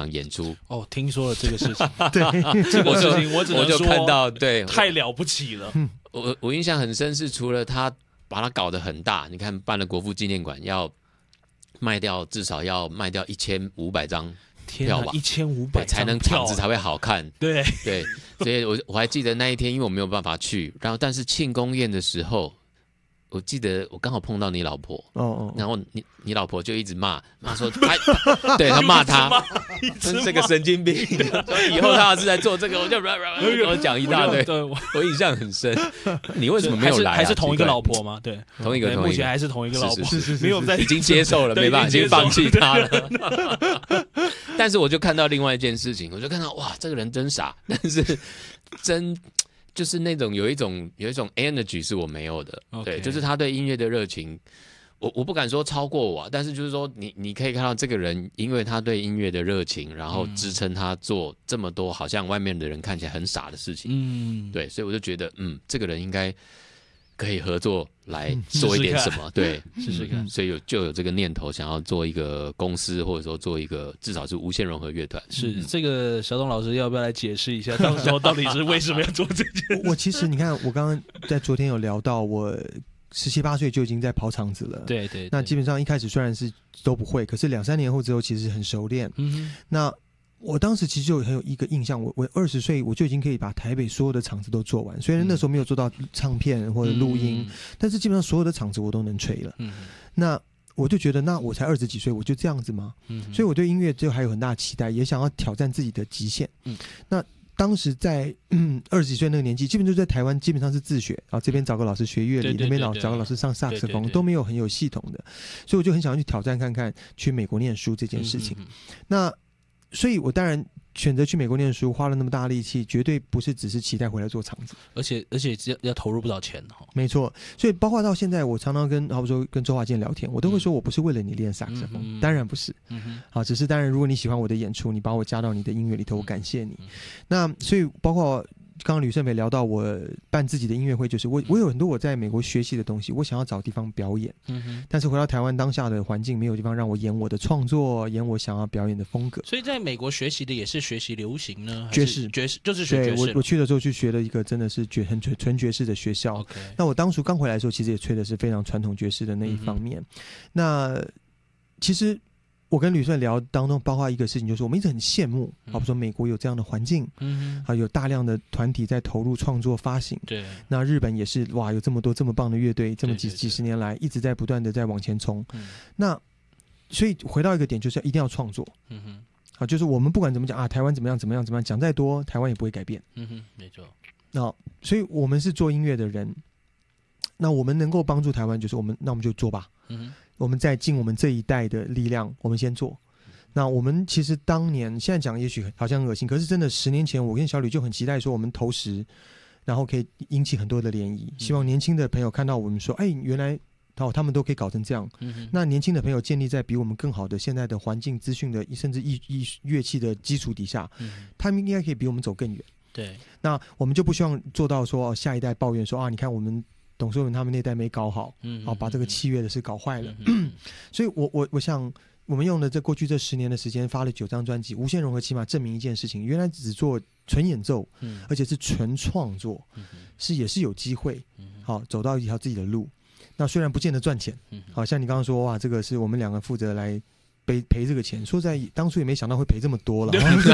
场演出。 哦，听说了这个事情， 对， 这个事情我只能我就说看到，对， 太了不起了。 我印象很深是，除了他把它搞得很大，你看办了国父纪念馆要卖掉至少要卖掉1500张票吧 ，1500 才能场子才会好看。 对对，所以我还记得那一天，因为我没有办法去，然后但是庆功宴的时候，我记得我刚好碰到你老婆，然后你老婆就一直骂说对他骂他这个神经病，以后他要是在做这个，我就我讲一大堆，我印象很深。你为什么没有来啊？ 还是同一个老婆吗？对， 同一个， 目前还是同一个老婆， 是没有在， 已经接受了，没办法，已经放弃他了。但是我就看到另外一件事情，我就看到哇，这个人真傻，但是真。就是那种有一种 energy 是我没有的，对，就是他对音乐的热情，我不敢说超过我，但是就是说你可以看到这个人，因为他对音乐的热情，然后支撑他做这么多好像外面的人看起来很傻的事情，对，所以我就觉得这个人应该可以合作来做一点什么，对， 试试看， 所以就有这个念头，想要做一个公司，或者说做一个至少是无限融合乐团。 是这个小董老师要不要来解释一下，到时候到底是为什么要做这件事？ 我其实你看，我刚刚在昨天有聊到，我17、18岁就已经在跑场子了， 对对。 那基本上一开始虽然是都不会，可是2、3年后之后其实很熟练。那我当时其实就很有一个印象，我20岁我就已经可以把台北所有的场子都做完，虽然那时候没有做到唱片或者录音，但是基本上所有的场子我都能吹了。那我就觉得，那我才20几岁，我就这样子吗？所以我对音乐就还有很大的期待，也想要挑战自己的极限。那当时在20几岁那个年纪，基本就在台湾基本上是自学，然后这边找个老师学乐理，那边找个老师上萨克斯风，都没有很有系统的，所以我就很想要去挑战看看去美国念书这件事情。那所以我当然选择去美国念书，花了那么大力气，绝对不是只是期待回来做场子， 而且要投入不少钱。 没错，所以包括到现在，我常常跟好比说跟周华健聊天，我都会说我不是为了你练萨克斯风，当然不是，好，只是当然如果你喜欢我的演出，你把我加到你的音乐里头，我感谢你。那所以包括刚刚吕胜培聊到我办自己的音乐会，就是我有很多我在美国学习的东西，我想要找地方表演，但是回到台湾当下的环境，没有地方让我演我的创作，演我想要表演的风格。 所以在美国学习的也是学习流行呢？ 爵士就是学爵士。 我去的时候去学了一个真的是很纯爵士的学校。那我当初刚回来的时候，其实也吹的是非常传统爵士的那一方面。那其实我跟吕胜聊当中，包括一个事情，就是我们一直很羡慕，好比说美国有这样的环境，有大量的团体在投入创作发行。 对， 那日本也是哇，有这么多这么棒的乐队，这么几十年来一直在不断的在往前冲。那所以回到一个点，就是一定要创作。好，就是我们不管怎么讲啊，台湾怎么样怎么样怎么样，讲再多，台湾也不会改变。 没错。 那所以我们是做音乐的人，那我们能够帮助台湾，就是那我们就做吧。我们再尽我们这一代的力量，我们先做。那我们其实当年现在讲也许好像很恶心，可是真的10年前，我跟小吕就很期待说我们投食，然后可以引起很多的涟益。希望年轻的朋友看到我们说，哎，原来他们都可以搞成这样。那年轻的朋友建立在比我们更好的现在的环境、资讯的甚至乐器的基础底下，他们应该可以比我们走更远。 对， 那我们就不希望做到说下一代抱怨说啊，你看我们董硕文他们那代没搞好，把这个器乐的事搞坏了。所以我想我们用了过去这10年的时间，发了9张专辑，无限融合起码证明一件事情，原来只做纯演奏，而且是纯创作，也是有机会好走到一条自己的路。那虽然不见得赚钱，好像你刚刚说哇，这个是我们2个负责来赔这个钱，说在当初也没想到会赔这么多了。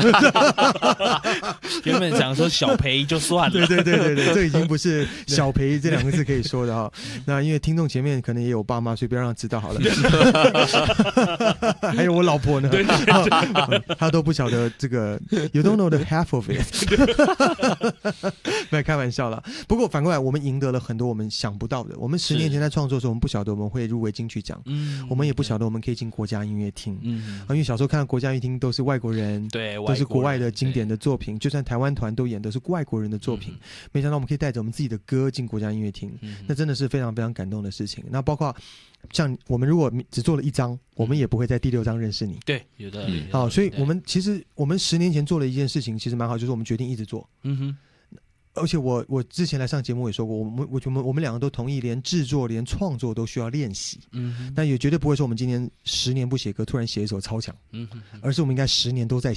原本想说小赔就算了， 对，这已经不是小赔这2个字可以说的哈。那因为听众前面可能也有爸妈，所以不要让他知道好了。还有我老婆呢，她都不晓得这个 ，you don't know the half of it 。没开玩笑啦。不过反过来，我们赢得了很多我们想不到的。我们10年前在创作的时候，我们不晓得我们会入围金曲奖，我们也不晓得我们可以进国家音乐厅。因为小时候看到国家音乐厅都是外国人， 对， 都是国外的经典的作品，就算台湾团都演的是外国人的作品。没想到我们可以带着我们自己的歌进国家音乐厅，那真的是非常非常感动的事情。那包括像我们如果只做了1张，我们也不会在第6张认识你。 对，有的。 好，所以我们其实我们10年前做了一件事情，其实蛮好，就是我们决定一直做。而且我之前来上节目也说过，我们2个都同意，连制作连创作都需要练习。但也绝对不会说我们今年10年不写歌，突然写一首超强。而是我们应该10年都在写。